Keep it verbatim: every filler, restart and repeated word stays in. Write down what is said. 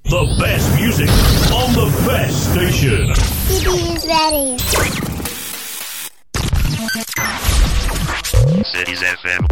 The best music on the best station. C D is ready. Cities F M.